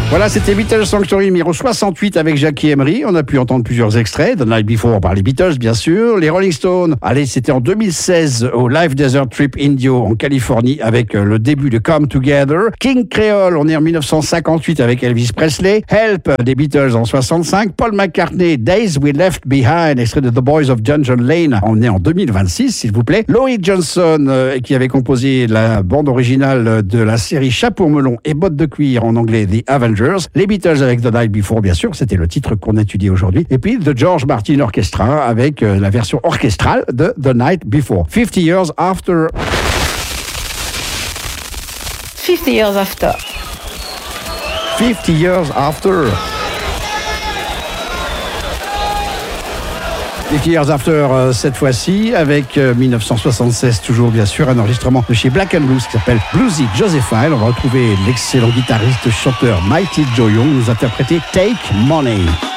Voilà, c'était Beatles Sanctuary numéro 68 avec Jackie Emery. On a pu entendre plusieurs extraits. The Night Before par les Beatles, bien sûr. Les Rolling Stones. Allez, c'était en 2016 au Live Desert Trip Indio en Californie avec le début de Come Together. King Creole, on est en 1958 avec Elvis Presley. Help des Beatles en 65. Paul McCartney, Days We Left Behind, extrait de The Boys of Dungeon Lane. On est en 2026, s'il vous plaît. Laurie Johnson, qui avait composé la bande originale de la série Chapeau melon et bottes de cuir en anglais, The Avengers. Les Beatles avec The Night Before, bien sûr, c'était le titre qu'on étudie aujourd'hui. Et puis The George Martin Orchestra avec la version orchestrale de The Night Before. 50 Years After. 50 Years After. 50 Years After. 50 Years After, cette fois-ci, avec 1976, toujours bien sûr, un enregistrement de chez Black & Blues qui s'appelle Bluesy Josephine. On va retrouver l'excellent guitariste chanteur Mighty Joe Young nous interpréter Take Money.